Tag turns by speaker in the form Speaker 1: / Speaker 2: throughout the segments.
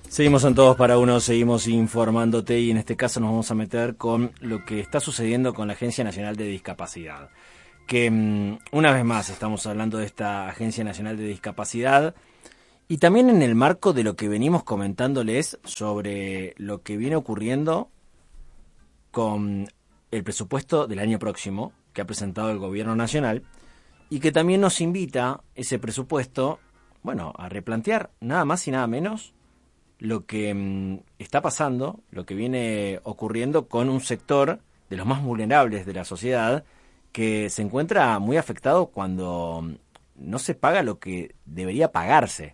Speaker 1: Seguimos en Todos para Uno, seguimos informándote y en este caso nos vamos a meter con lo que está sucediendo con la Agencia Nacional de Discapacidad. Que una vez más estamos hablando de esta Agencia Nacional de Discapacidad y también en el marco de lo que venimos comentándoles sobre lo que viene ocurriendo con el presupuesto del año próximo que ha presentado el Gobierno Nacional y que también nos invita ese presupuesto, bueno, a replantear nada más y nada menos lo que está pasando, lo que viene ocurriendo con un sector de los más vulnerables de la sociedad que se encuentra muy afectado cuando no se paga lo que debería pagarse.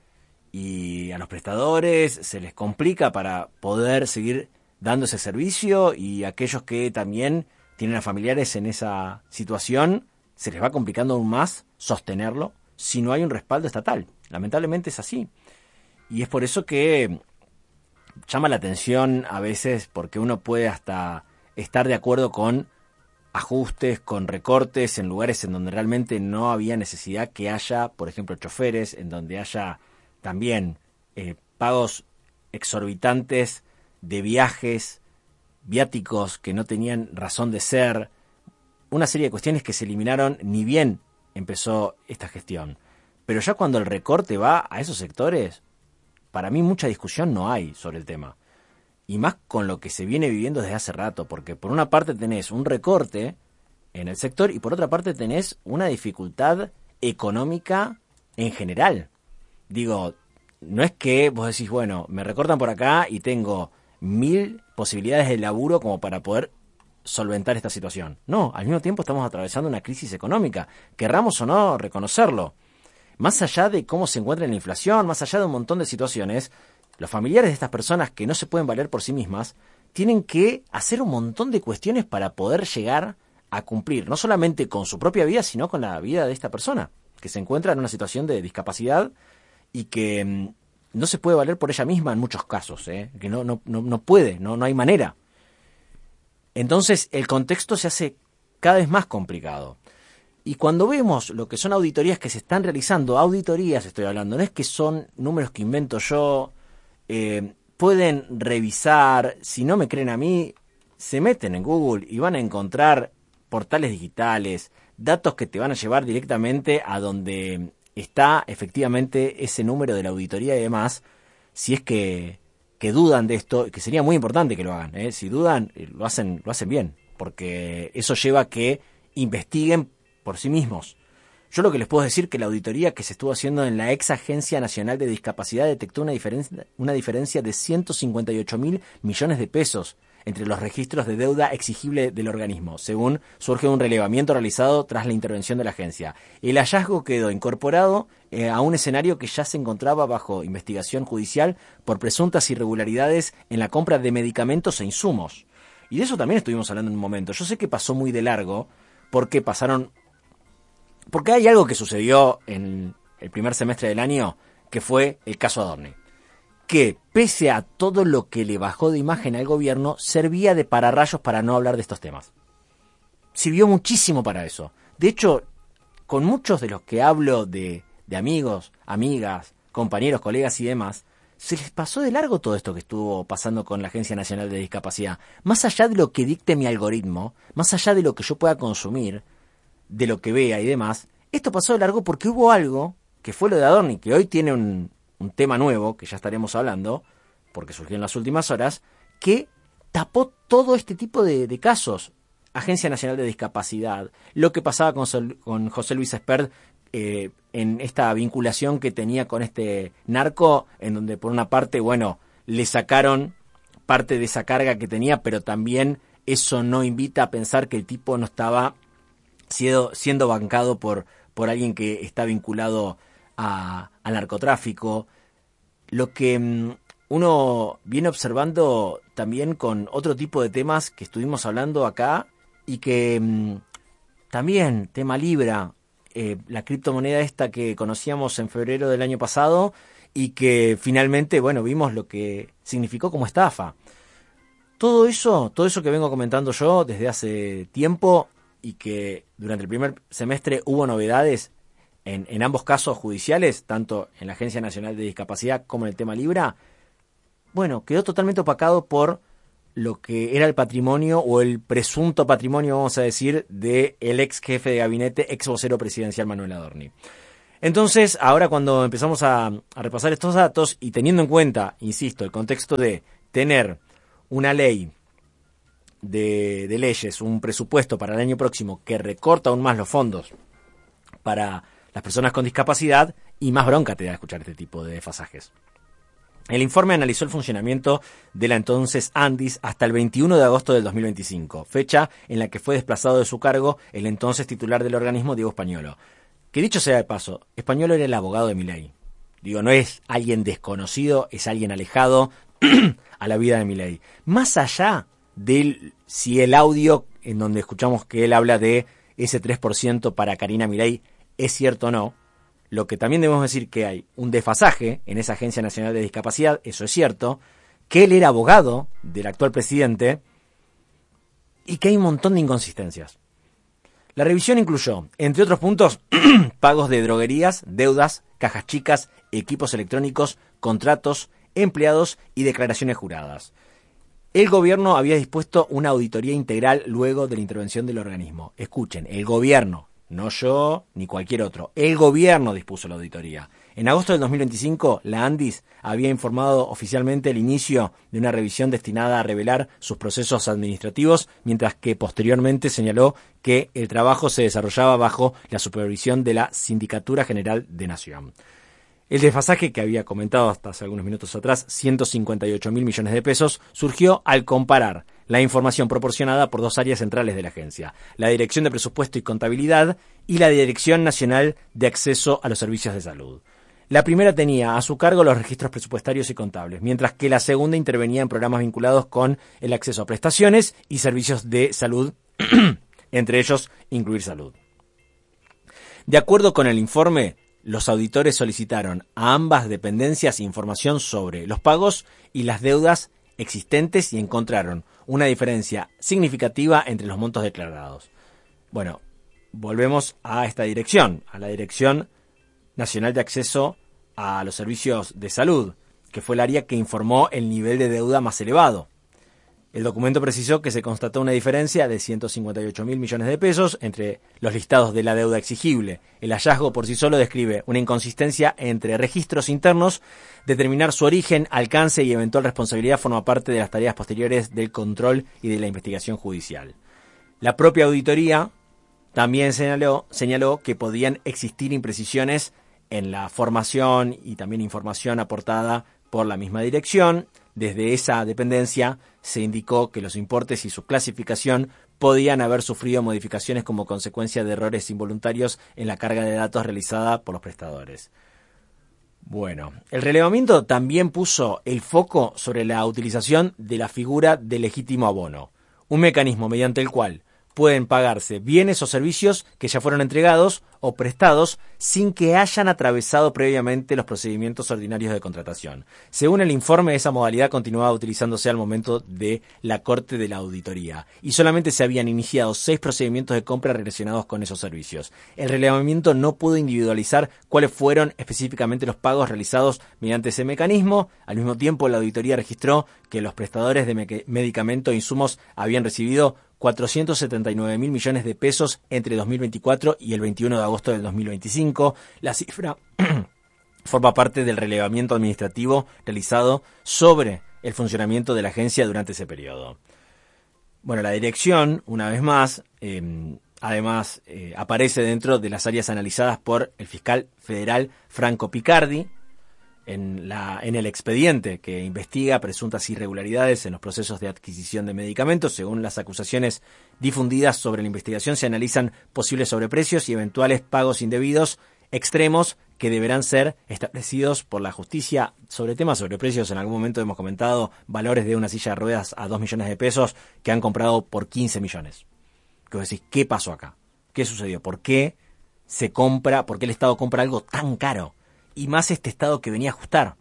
Speaker 1: Y a los prestadores se les complica para poder seguir dando ese servicio y aquellos que también tienen a familiares en esa situación se les va complicando aún más sostenerlo si no hay un respaldo estatal. Lamentablemente es así. Y es por eso que llama la atención a veces porque uno puede hasta estar de acuerdo con ajustes, con recortes en lugares en donde realmente no había necesidad que haya, por ejemplo, choferes, en donde haya también pagos exorbitantes de viajes, viáticos que no tenían razón de ser, una serie de cuestiones que se eliminaron ni bien empezó esta gestión. Pero ya cuando el recorte va a esos sectores, para mí mucha discusión no hay sobre el tema. Y más con lo que se viene viviendo desde hace rato, porque por una parte tenés un recorte en el sector y por otra parte tenés una dificultad económica en general. Digo, no es que vos decís, bueno, me recortan por acá y tengo 1000 posibilidades de laburo como para poder solventar esta situación. No, al mismo tiempo estamos atravesando una crisis económica, querramos o no reconocerlo. Más allá de cómo se encuentra la inflación, más allá de un montón de situaciones, los familiares de estas personas que no se pueden valer por sí mismas tienen que hacer un montón de cuestiones para poder llegar a cumplir, no solamente con su propia vida, sino con la vida de esta persona, que se encuentra en una situación de discapacidad y que no se puede valer por ella misma en muchos casos, que no puede, no hay manera. Entonces el contexto se hace cada vez más complicado. Y cuando vemos lo que son auditorías que se están realizando, auditorías estoy hablando, no es que son números que invento yo, pueden revisar, si no me creen a mí, se meten en Google y van a encontrar portales digitales, datos que te van a llevar directamente a donde está efectivamente ese número de la auditoría y demás, si es que dudan de esto, que sería muy importante que lo hagan, si dudan, lo hacen bien, porque eso lleva a que investiguen por sí mismos. Yo lo que les puedo decir que la auditoría que se estuvo haciendo en la ex Agencia Nacional de Discapacidad detectó una diferencia de 158.000 millones de pesos entre los registros de deuda exigible del organismo, según surge un relevamiento realizado tras la intervención de la agencia. El hallazgo quedó incorporado a un escenario que ya se encontraba bajo investigación judicial por presuntas irregularidades en la compra de medicamentos e insumos. Y de eso también estuvimos hablando en un momento. Yo sé que pasó muy de largo porque hay algo que sucedió en el primer semestre del año, que fue el caso Adorni, que pese a todo lo que le bajó de imagen al gobierno, servía de pararrayos para no hablar de estos temas. Sirvió muchísimo para eso. De hecho, con muchos de los que hablo de amigos, amigas, compañeros, colegas y demás, se les pasó de largo todo esto que estuvo pasando con la Agencia Nacional de Discapacidad. Más allá de lo que dicte mi algoritmo, más allá de lo que yo pueda consumir, de lo que vea y demás, esto pasó de largo porque hubo algo, que fue lo de Adorni, que hoy tiene un tema nuevo, que ya estaremos hablando, porque surgió en las últimas horas, que tapó todo este tipo de casos. Agencia Nacional de Discapacidad, lo que pasaba con José Luis Espert, en esta vinculación que tenía con este narco, en donde por una parte, bueno, le sacaron parte de esa carga que tenía, pero también eso no invita a pensar que el tipo no estaba siendo bancado por alguien que está vinculado al narcotráfico. Lo que uno viene observando también con otro tipo de temas que estuvimos hablando acá y que también, tema Libra, la criptomoneda esta que conocíamos en febrero del año pasado y que finalmente, bueno, vimos lo que significó como estafa. Todo eso que vengo comentando yo desde hace tiempo y que durante el primer semestre hubo novedades en ambos casos judiciales, tanto en la Agencia Nacional de Discapacidad como en el tema Libra, bueno, quedó totalmente opacado por lo que era el patrimonio o el presunto patrimonio, vamos a decir, del ex jefe de gabinete, ex vocero presidencial Manuel Adorni. Entonces, ahora cuando empezamos a repasar estos datos y teniendo en cuenta, insisto, el contexto de tener una ley de leyes, un presupuesto para el año próximo que recorta aún más los fondos para las personas con discapacidad, y más bronca te da escuchar este tipo de desfasajes. El informe analizó el funcionamiento de la entonces Andis hasta el 21 de agosto del 2025, fecha en la que fue desplazado de su cargo el entonces titular del organismo, Diego Españolo. Que dicho sea de paso, Españolo era el abogado de Milei. Digo, no es alguien desconocido, es alguien alejado a la vida de Milei. Más allá de si el audio en donde escuchamos que él habla de ese 3% para Karina Milei es cierto o no, lo que también debemos decir que hay un desfasaje en esa Agencia Nacional de Discapacidad, eso es cierto, que él era abogado del actual presidente y que hay un montón de inconsistencias. La revisión incluyó, entre otros puntos, pagos de droguerías, deudas, cajas chicas, equipos electrónicos, contratos, empleados y declaraciones juradas. El gobierno había dispuesto una auditoría integral luego de la intervención del organismo. Escuchen, el gobierno, no yo ni cualquier otro, el gobierno dispuso la auditoría. En agosto del 2025, la Andis había informado oficialmente el inicio de una revisión destinada a revelar sus procesos administrativos, mientras que posteriormente señaló que el trabajo se desarrollaba bajo la supervisión de la Sindicatura General de Nación. El desfasaje que había comentado hasta hace algunos minutos atrás, 158.000 millones de pesos, surgió al comparar la información proporcionada por dos áreas centrales de la agencia, la Dirección de Presupuesto y Contabilidad y la Dirección Nacional de Acceso a los Servicios de Salud. La primera tenía a su cargo los registros presupuestarios y contables, mientras que la segunda intervenía en programas vinculados con el acceso a prestaciones y servicios de salud, entre ellos incluir salud. De acuerdo con el informe, los auditores solicitaron a ambas dependencias información sobre los pagos y las deudas existentes y encontraron una diferencia significativa entre los montos declarados. Bueno, volvemos a esta dirección, a la Dirección Nacional de Acceso a los Servicios de Salud, que fue el área que informó el nivel de deuda más elevado. El documento precisó que se constató una diferencia de 158.000 millones de pesos entre los listados de la deuda exigible. El hallazgo por sí solo describe una inconsistencia entre registros internos. Determinar su origen, alcance y eventual responsabilidad forma parte de las tareas posteriores del control y de la investigación judicial. La propia auditoría también señaló que podían existir imprecisiones en la formación y también información aportada por la misma dirección. Desde esa dependencia se indicó que los importes y su clasificación podían haber sufrido modificaciones como consecuencia de errores involuntarios en la carga de datos realizada por los prestadores. Bueno, el relevamiento también puso el foco sobre la utilización de la figura de legítimo abono, un mecanismo mediante el cual pueden pagarse bienes o servicios que ya fueron entregados o prestados sin que hayan atravesado previamente los procedimientos ordinarios de contratación. Según el informe, esa modalidad continuaba utilizándose al momento de la corte de la auditoría y solamente se habían iniciado 6 procedimientos de compra relacionados con esos servicios. El relevamiento no pudo individualizar cuáles fueron específicamente los pagos realizados mediante ese mecanismo. Al mismo tiempo, la auditoría registró que los prestadores de medicamentos e insumos habían recibido 479.000 millones de pesos entre 2024 y el 21 de agosto del 2025. La cifra forma parte del relevamiento administrativo realizado sobre el funcionamiento de la agencia durante ese periodo. Bueno, la dirección, una vez más, además aparece dentro de las áreas analizadas por el fiscal federal Franco Picardi, en el expediente que investiga presuntas irregularidades en los procesos de adquisición de medicamentos. Según las acusaciones difundidas sobre la investigación, se analizan posibles sobreprecios y eventuales pagos indebidos extremos que deberán ser establecidos por la justicia. Sobre temas sobreprecios, en algún momento hemos comentado valores de una silla de ruedas a 2 millones de pesos que han comprado por 15 millones. Que vos decís, ¿qué pasó acá? ¿Qué sucedió? ¿Por qué el Estado compra algo tan caro? Y más este Estado que venía a ajustar.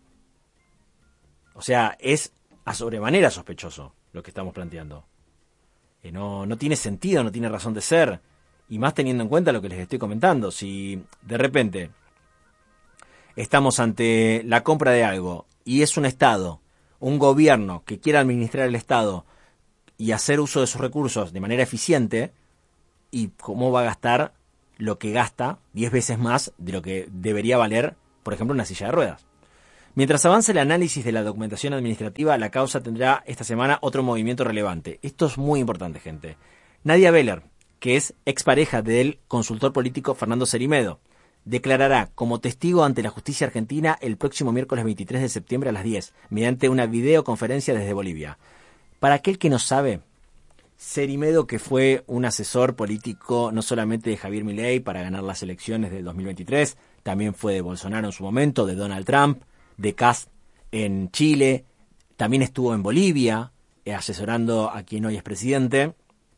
Speaker 1: O sea, es a sobremanera sospechoso lo que estamos planteando. No tiene sentido, no tiene razón de ser. Y más teniendo en cuenta lo que les estoy comentando. Si de repente estamos ante la compra de algo y es un Estado un gobierno que quiera administrar el Estado y hacer uso de sus recursos de manera eficiente, y cómo va a gastar lo que gasta 10 veces más de lo que debería valer, por ejemplo, una silla de ruedas. Mientras avance el análisis de la documentación administrativa, la causa tendrá esta semana otro movimiento relevante. Esto es muy importante, gente. Nadia Beller, que es expareja del consultor político Fernando Cerimedo, declarará como testigo ante la justicia argentina el próximo miércoles 23 de septiembre a las 10, mediante una videoconferencia desde Bolivia. Para aquel que no sabe, Cerimedo, que fue un asesor político no solamente de Javier Milei para ganar las elecciones del 2023, también fue de Bolsonaro en su momento, de Donald Trump, de Kast en Chile, también estuvo en Bolivia asesorando a quien hoy es presidente.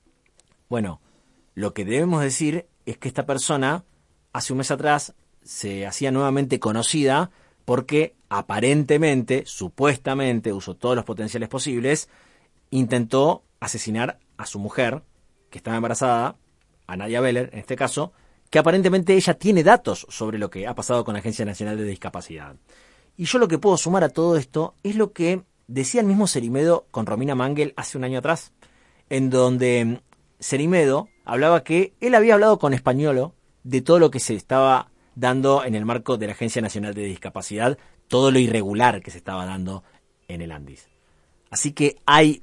Speaker 1: Bueno, lo que debemos decir es que esta persona hace un mes atrás se hacía nuevamente conocida porque aparentemente, supuestamente, usó todos los potenciales posibles, intentó asesinar a su mujer, que estaba embarazada, a Nadia Beller en este caso, que aparentemente ella tiene datos sobre lo que ha pasado con la Agencia Nacional de Discapacidad. Y yo lo que puedo sumar a todo esto es lo que decía el mismo Cerimedo con Romina Mangel hace un año atrás, en donde Cerimedo hablaba que él había hablado con Españolo de todo lo que se estaba dando en el marco de la Agencia Nacional de Discapacidad, todo lo irregular que se estaba dando en el Andis. Así que hay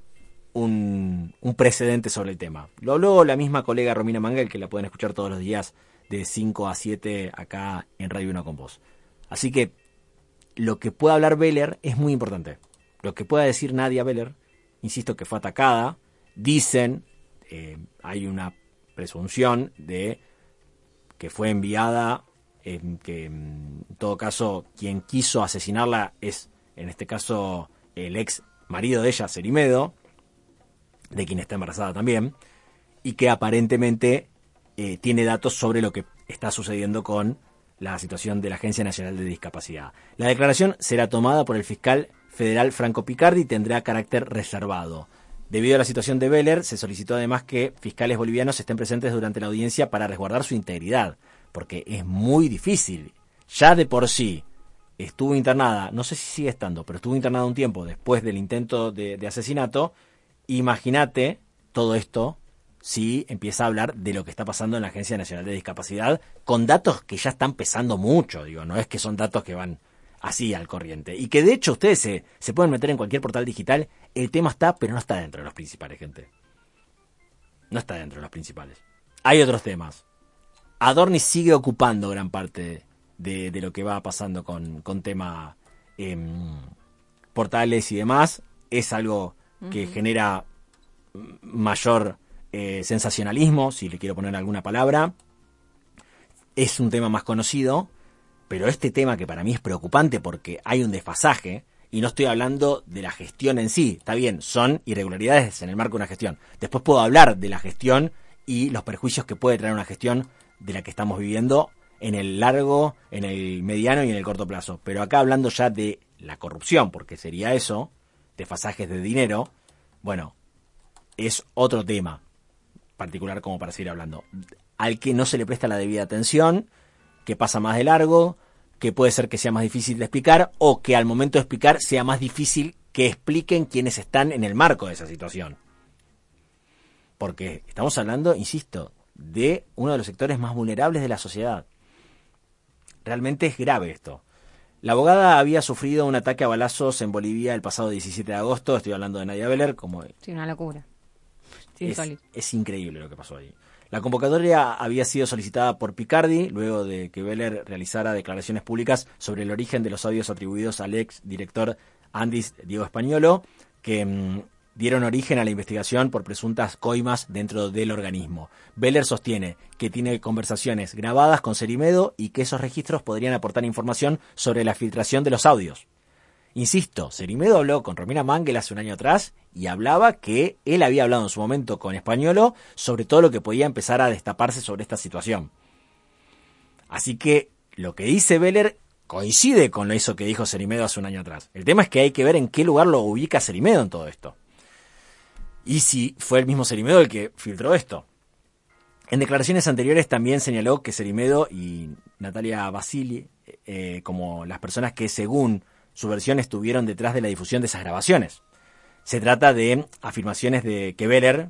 Speaker 1: un precedente sobre el tema. Lo habló la misma colega Romina Mangel, que la pueden escuchar todos los días de 5 a 7 acá en Radio 1 con vos. Así que lo que pueda hablar Beller es muy importante. Lo que pueda decir Nadia Beller, insisto que fue atacada, dicen, hay una presunción de que fue enviada, que en todo caso quien quiso asesinarla es, en este caso, el ex marido de ella, Cerimedo, de quien está embarazada también, y que aparentemente tiene datos sobre lo que está sucediendo con la situación de la Agencia Nacional de Discapacidad. La declaración será tomada por el fiscal federal Franco Picardi y tendrá carácter reservado. Debido a la situación de Beller, se solicitó además que fiscales bolivianos estén presentes durante la audiencia para resguardar su integridad, porque es muy difícil. Ya de por sí estuvo internada, no sé si sigue estando, pero estuvo internada un tiempo después del intento de asesinato. Imagínate todo esto si empieza a hablar de lo que está pasando en la Agencia Nacional de Discapacidad, con datos que ya están pesando mucho, digo, no es que son datos que van así al corriente. Y que de hecho ustedes se pueden meter en cualquier portal digital, el tema está, pero no está dentro de los principales, gente. No está dentro de los principales. Hay otros temas. Adorni sigue ocupando gran parte de lo que va pasando con tema portales y demás. Es algo que genera mayor sensacionalismo, si le quiero poner alguna palabra. Es un tema más conocido, pero este tema que para mí es preocupante porque hay un desfasaje, y no estoy hablando de la gestión en sí, está bien, son irregularidades en el marco de una gestión. Después puedo hablar de la gestión y los perjuicios que puede traer una gestión de la que estamos viviendo en el largo, en el mediano y en el corto plazo. Pero acá hablando ya de la corrupción, porque sería eso, desfasajes de dinero, bueno, es otro tema particular como para seguir hablando, al que no se le presta la debida atención, que pasa más de largo, que puede ser que sea más difícil de explicar, o que al momento de explicar sea más difícil que expliquen quienes están en el marco de esa situación. Porque estamos hablando, insisto, de uno de los sectores más vulnerables de la sociedad. Realmente es grave esto. La abogada había sufrido un ataque a balazos en Bolivia el pasado 17 de agosto, estoy hablando de Nadia Beller, como...
Speaker 2: Sí, una locura.
Speaker 1: Es increíble lo que pasó ahí. La convocatoria había sido solicitada por Picardi, luego de que Beller realizara declaraciones públicas sobre el origen de los audios atribuidos al ex director Andis, Diego Españolo, que dieron origen a la investigación por presuntas coimas dentro del organismo. Beller sostiene que tiene conversaciones grabadas con Cerimedo y que esos registros podrían aportar información sobre la filtración de los audios. Insisto, Cerimedo habló con Romina Mangel hace un año atrás y hablaba que él había hablado en su momento con Españolo sobre todo lo que podía empezar a destaparse sobre esta situación. Así que lo que dice Beller coincide con eso que dijo Cerimedo hace un año atrás. El tema es que hay que ver en qué lugar lo ubica Cerimedo en todo esto. Y si fue el mismo Cerimedo el que filtró esto. En declaraciones anteriores también señaló que Cerimedo y Natalia Basili, como las personas que según su versión estuvieron detrás de la difusión de esas grabaciones. Se trata de afirmaciones de que Beller,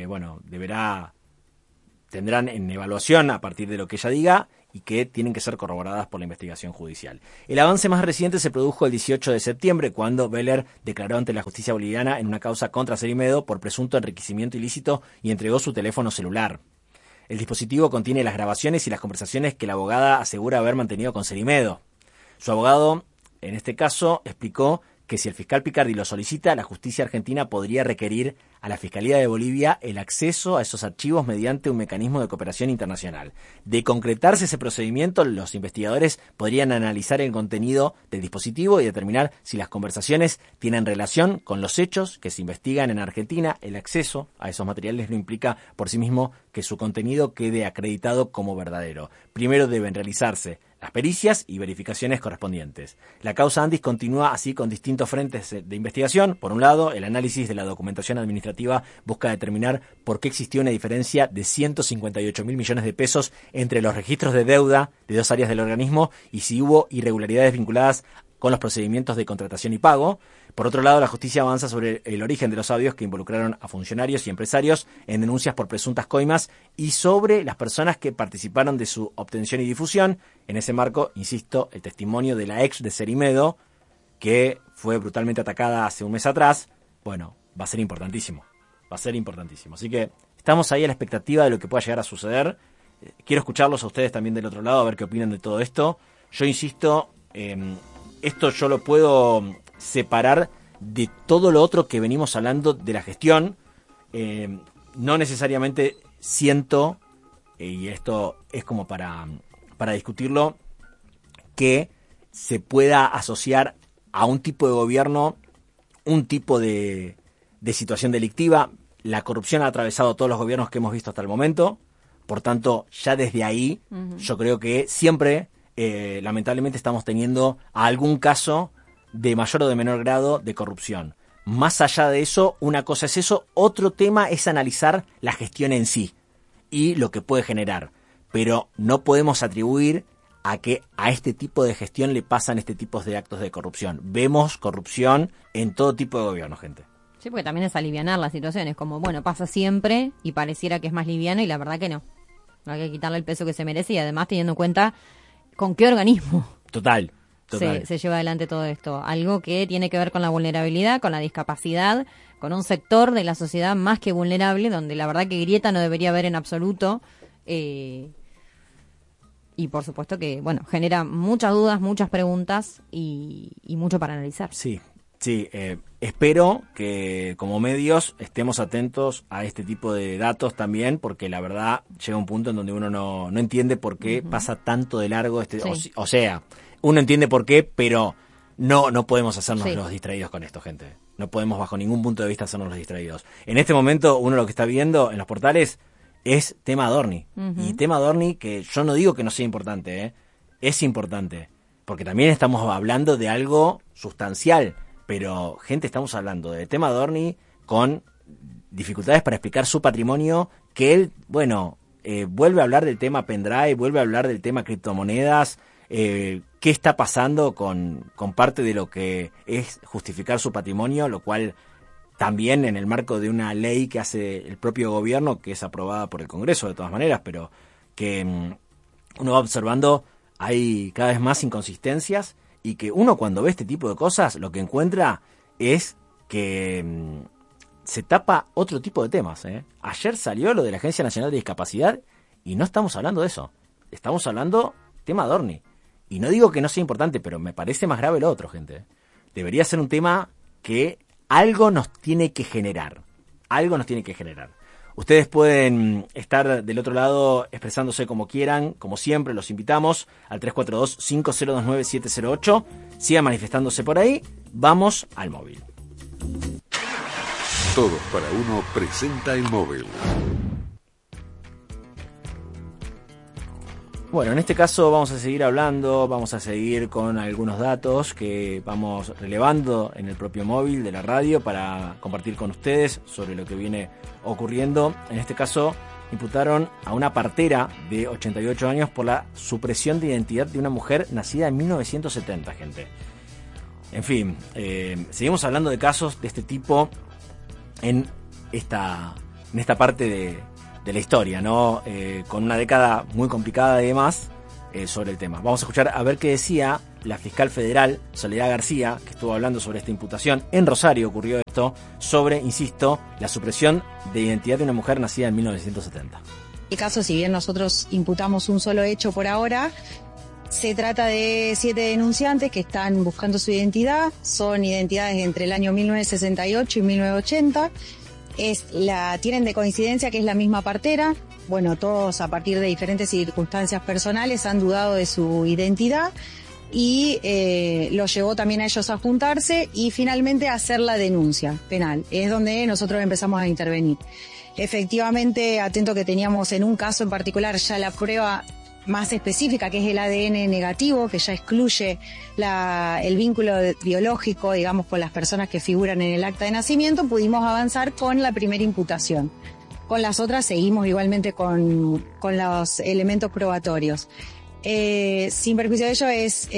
Speaker 1: tendrán en evaluación a partir de lo que ella diga y que tienen que ser corroboradas por la investigación judicial. El avance más reciente se produjo el 18 de septiembre, cuando Beller declaró ante la justicia boliviana en una causa contra Cerimedo por presunto enriquecimiento ilícito y entregó su teléfono celular. El dispositivo contiene las grabaciones y las conversaciones que la abogada asegura haber mantenido con Cerimedo. Su abogado, en este caso, explicó que si el fiscal Picardi lo solicita, la justicia argentina podría requerir a la Fiscalía de Bolivia el acceso a esos archivos mediante un mecanismo de cooperación internacional. De concretarse ese procedimiento, los investigadores podrían analizar el contenido del dispositivo y determinar si las conversaciones tienen relación con los hechos que se investigan en Argentina. El acceso a esos materiales no implica por sí mismo que su contenido quede acreditado como verdadero. Primero deben realizarse las pericias y verificaciones correspondientes. La causa Andis continúa así con distintos frentes de investigación. Por un lado, el análisis de la documentación administrativa busca determinar por qué existió una diferencia de 158.000 millones de pesos entre los registros de deuda de dos áreas del organismo y si hubo irregularidades vinculadas con los procedimientos de contratación y pago. Por otro lado, la justicia avanza sobre el origen de los audios que involucraron a funcionarios y empresarios en denuncias por presuntas coimas y sobre las personas que participaron de su obtención y difusión. En ese marco, insisto, el testimonio de la ex de Cerimedo, que fue brutalmente atacada hace un mes atrás, bueno, va a ser importantísimo. Va a ser importantísimo. Así que estamos ahí a la expectativa de lo que pueda llegar a suceder. Quiero escucharlos a ustedes también del otro lado, a ver qué opinan de todo esto. Yo insisto, esto yo lo puedo separar de todo lo otro que venimos hablando de la gestión. No necesariamente siento, y esto es como para discutirlo, que se pueda asociar a un tipo de gobierno, un tipo de situación delictiva. La corrupción ha atravesado todos los gobiernos que hemos visto hasta el momento. Por tanto, ya desde ahí, yo creo que siempre, lamentablemente, estamos teniendo algún caso de mayor o de menor grado de corrupción. Más allá de eso, una cosa es eso, otro tema es analizar la gestión en sí y lo que puede generar. Pero no podemos atribuir a que a este tipo de gestión le pasan este tipo de actos de corrupción. Vemos corrupción en todo tipo de gobierno, gente.
Speaker 2: Sí, porque también es alivianar las situaciones, como, bueno, pasa siempre y pareciera que es más liviano y la verdad que no. Hay que quitarle el peso que se merece y además teniendo en cuenta con qué organismo
Speaker 1: Total.
Speaker 2: Se lleva adelante todo esto. Algo que tiene que ver con la vulnerabilidad, con la discapacidad, con un sector de la sociedad más que vulnerable, donde la verdad que grieta no debería haber en absoluto. Y por supuesto que, bueno, genera muchas dudas, muchas preguntas y mucho para analizar.
Speaker 1: Sí, espero que como medios estemos atentos a este tipo de datos también, porque la verdad llega un punto en donde uno no entiende por qué pasa tanto de largo.
Speaker 2: Sí.
Speaker 1: O sea, uno entiende por qué, pero no podemos hacernos los distraídos con esto, gente. No podemos bajo ningún punto de vista hacernos los distraídos. En este momento uno lo que está viendo en los portales es tema Adorni. Y tema Adorni, que yo no digo que no sea importante, es importante, porque también estamos hablando de algo sustancial. Pero, gente, estamos hablando de tema Adorni con dificultades para explicar su patrimonio, que él, vuelve a hablar del tema pendrive, vuelve a hablar del tema criptomonedas, qué está pasando con parte de lo que es justificar su patrimonio, lo cual también en el marco de una ley que hace el propio gobierno, que es aprobada por el Congreso de todas maneras, pero que uno va observando, hay cada vez más inconsistencias. Y que uno cuando ve este tipo de cosas lo que encuentra es que se tapa otro tipo de temas. Ayer salió lo de la Agencia Nacional de Discapacidad y no estamos hablando de eso. Estamos hablando tema Adorni. Y no digo que no sea importante, pero me parece más grave lo otro, gente. Debería ser un tema que algo nos tiene que generar. Algo nos tiene que generar. Ustedes pueden estar del otro lado expresándose como quieran, como siempre, los invitamos al 342-5029-708. Sigan manifestándose por ahí. Vamos al móvil.
Speaker 3: Todos para uno presenta el móvil.
Speaker 1: Bueno, en este caso vamos a seguir hablando, vamos a seguir con algunos datos que vamos relevando en el propio móvil de la radio para compartir con ustedes sobre lo que viene ocurriendo. En este caso, imputaron a una partera de 88 años por la supresión de identidad de una mujer nacida en 1970, gente. En fin, seguimos hablando de casos de este tipo en esta parte de la historia, ¿no? Con una década muy complicada y demás sobre el tema. Vamos a escuchar a ver qué decía la fiscal federal Soledad García, que estuvo hablando sobre esta imputación. En Rosario ocurrió esto sobre, insisto, la supresión de identidad de una mujer nacida en 1970.
Speaker 4: El caso, si bien nosotros imputamos un solo hecho por ahora, se trata de 7 denunciantes que están buscando su identidad. Son identidades entre el año 1968 y 1980. Tienen de coincidencia que es la misma partera. Bueno, todos a partir de diferentes circunstancias personales han dudado de su identidad y los llevó también a ellos a juntarse y finalmente a hacer la denuncia penal. Es donde nosotros empezamos a intervenir. Efectivamente, atento que teníamos en un caso en particular ya la prueba más específica, que es el ADN negativo, que ya excluye el vínculo biológico, digamos, con las personas que figuran en el acta de nacimiento, pudimos avanzar con la primera imputación. Con las otras seguimos igualmente con los elementos probatorios. Sin perjuicio de ello, es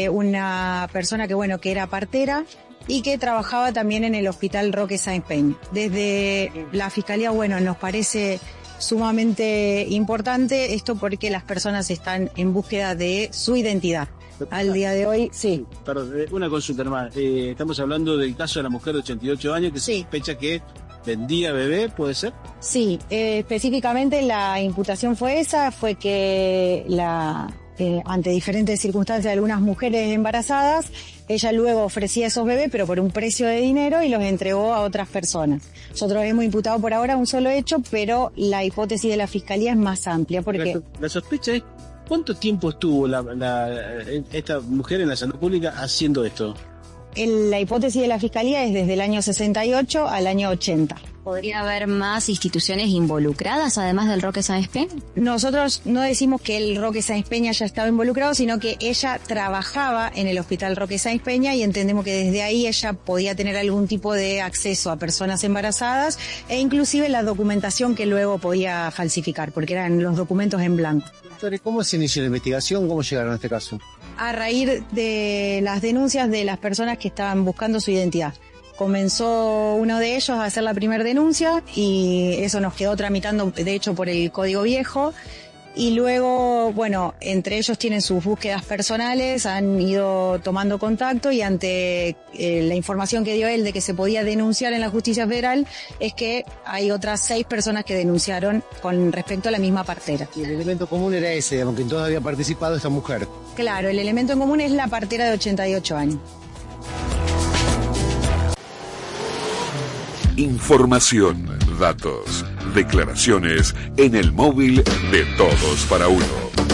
Speaker 4: una persona que era partera y que trabajaba también en el Hospital Roque Sáenz Peña. Desde la Fiscalía, nos parece sumamente importante esto porque las personas están en búsqueda de su identidad. Al día de hoy, sí.
Speaker 5: Perdón, una consulta hermana. Estamos hablando del caso de la mujer de 88 años que se sospecha que vendía bebé, ¿puede ser?
Speaker 4: Sí, específicamente la imputación fue esa, fue que ante diferentes circunstancias de algunas mujeres embarazadas, ella luego ofrecía esos bebés, pero por un precio de dinero, y los entregó a otras personas. Nosotros hemos imputado por ahora un solo hecho, pero la hipótesis de la Fiscalía es más amplia, porque...
Speaker 5: La sospecha es, ¿cuánto tiempo estuvo esta mujer en la salud pública haciendo esto?
Speaker 4: La hipótesis de la Fiscalía es desde el año 68 al año 80.
Speaker 6: ¿Podría haber más instituciones involucradas, además del Roque Sáenz Peña?
Speaker 4: Nosotros no decimos que el Roque Sáenz Peña haya estado involucrado, sino que ella trabajaba en el Hospital Roque Sáenz Peña y entendemos que desde ahí ella podía tener algún tipo de acceso a personas embarazadas e inclusive la documentación que luego podía falsificar, porque eran los documentos en blanco.
Speaker 5: ¿Cómo se inició la investigación? ¿Cómo llegaron a este caso?
Speaker 4: A raíz de las denuncias de las personas que estaban buscando su identidad. Comenzó uno de ellos a hacer la primera denuncia y eso nos quedó tramitando, de hecho, por el Código Viejo. Y luego, entre ellos tienen sus búsquedas personales, han ido tomando contacto y ante la información que dio él de que se podía denunciar en la Justicia Federal, es que hay otras 6 personas que denunciaron con respecto a la misma partera.
Speaker 5: Y el elemento común era ese, aunque en todo había participado esta mujer.
Speaker 4: Claro, el elemento en común es la partera de 88 años.
Speaker 3: Información, datos, declaraciones en el móvil de Todos para Uno.